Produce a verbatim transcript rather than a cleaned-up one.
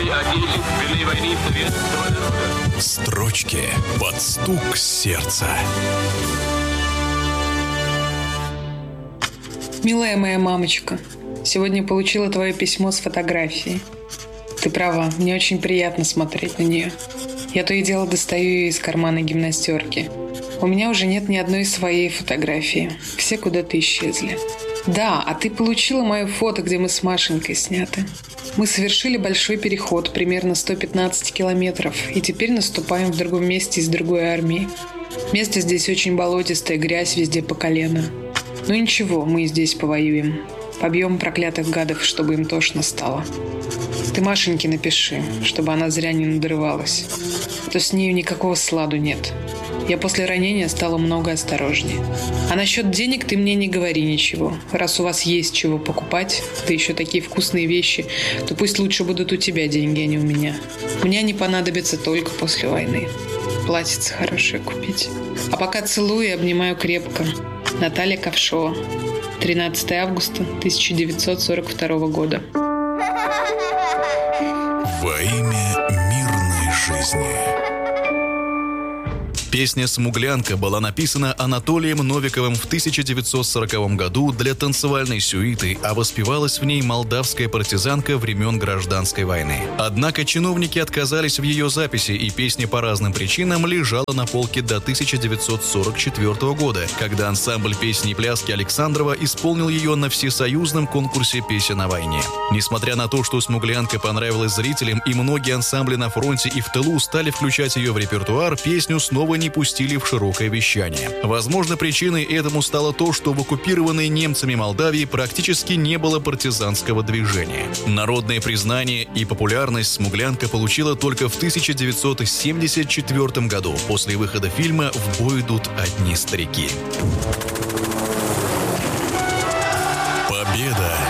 Отечественной войны советского народа. Строчки под стук сердца. Милая моя мамочка, сегодня получила твое письмо с фотографией. Ты права, мне очень приятно смотреть на нее. Я то и дело достаю ее из кармана гимнастерки. У меня уже нет ни одной своей фотографии. Все куда-то исчезли. Да, а ты получила мое фото, где мы с Машенькой сняты. Мы совершили большой переход, примерно сто пятнадцать километров, и теперь наступаем в другом месте из другой армии. Место здесь очень болотистое, грязь везде по колено. Ну ничего, мы здесь повоюем. Побьем проклятых гадов, чтобы им тошно стало. Ты Машеньке напиши, чтобы она зря не надрывалась. А то с нею никакого сладу нет. Я после ранения стала много осторожнее. А насчет денег ты мне не говори ничего. Раз у вас есть чего покупать, да еще такие вкусные вещи, то пусть лучше будут у тебя деньги, а не у меня. Мне они понадобятся только после войны. Платьице хорошее купить. А пока целую и обнимаю крепко. Наталья Ковшова. тринадцатого августа тысяча девятьсот сорок второго года. Во имя мирной жизни. Песня «Смуглянка» была написана Анатолием Новиковым в тысяча девятьсот сороковом году для танцевальной сюиты, а воспевалась в ней молдавская партизанка времен Гражданской войны. Однако чиновники отказались в ее записи, и песня по разным причинам лежала на полке до тысяча девятьсот сорок четвёртого года, когда ансамбль песни и пляски Александрова исполнил ее на всесоюзном конкурсе песен о войне. Несмотря на то, что «Смуглянка» понравилась зрителям, и многие ансамбли на фронте и в тылу стали включать ее в репертуар, песню снова не пустили в широкое вещание. Возможно, причиной этому стало то, что в оккупированной немцами Молдавии практически не было партизанского движения. Народное признание и популярность «Смуглянка» получила только в тысяча девятьсот семьдесят четвёртом году, после выхода фильма «В бой идут одни старики». Победа!